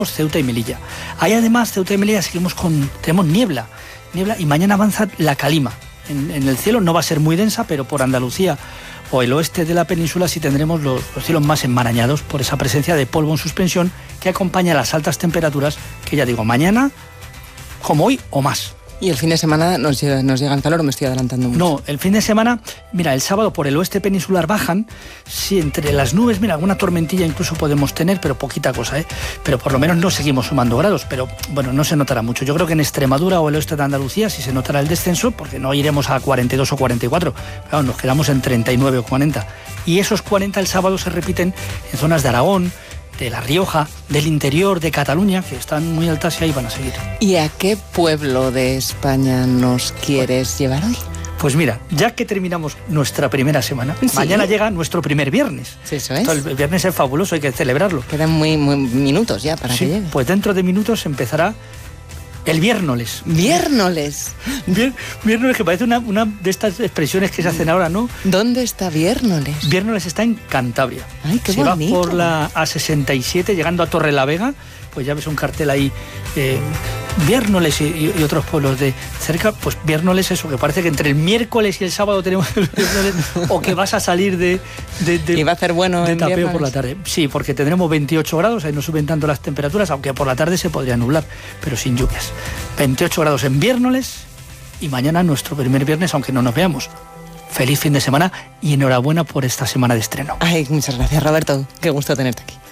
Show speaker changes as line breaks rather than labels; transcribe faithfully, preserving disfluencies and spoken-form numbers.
Ceuta y Melilla. Ahí además, Ceuta y Melilla, seguimos con, tenemos niebla, niebla y mañana avanza la calima. En, en el cielo no va a ser muy densa, pero por Andalucía o el oeste de la península sí tendremos los, los cielos más enmarañados por esa presencia de polvo en suspensión que acompaña las altas temperaturas que ya digo, mañana como hoy o más.
Y el fin de semana nos llega, nos llega el calor, o me estoy adelantando mucho.
No, el fin de semana, mira, el sábado por el oeste peninsular bajan, sí, entre las nubes, mira, alguna tormentilla incluso podemos tener, pero poquita cosa, ¿eh? Pero por lo menos no seguimos sumando grados, pero bueno, no se notará mucho. Yo creo que en Extremadura o el oeste de Andalucía sí se notará el descenso, porque no iremos a cuarenta y dos o cuarenta y cuatro, claro, nos quedamos en treinta y nueve o cuarenta. Y esos cuarenta el sábado se repiten en zonas de Aragón, de La Rioja, del interior de Cataluña, que están muy altas y ahí van a seguir.
¿Y a qué pueblo de España nos quieres llevar hoy?
Pues mira, ya que terminamos nuestra primera semana, sí. Mañana llega nuestro primer viernes.
Sí, eso es.
Entonces, el viernes es fabuloso, hay que celebrarlo.
Quedan muy, muy minutos ya para
sí,
que llegue.
Pues dentro de minutos empezará el viérnoles.
¿Viérnoles?
Vier, viérnoles, que parece una, una de estas expresiones que se hacen ahora, ¿no?
¿Dónde está Viérnoles?
Viérnoles está en Cantabria.
Ay, qué
Se
bonito.
va por la A sesenta y siete, llegando a Torrelavega, pues ya ves un cartel ahí, eh, Viérnoles y, y otros pueblos de cerca, pues Viérnoles eso, que parece que entre el miércoles y el sábado tenemos el Viérnoles, o que vas a salir de... de, de
y va a hacer bueno
de
en
tapeo
Viérnoles.
Por la tarde. Sí, porque tendremos veintiocho grados, ahí no suben tanto las temperaturas, aunque por la tarde se podría nublar, pero sin lluvias. veintiocho grados en Viérnoles y mañana nuestro primer viernes, aunque no nos veamos. Feliz fin de semana y enhorabuena por esta semana de estreno.
Ay, muchas gracias, Roberto. Qué gusto tenerte aquí.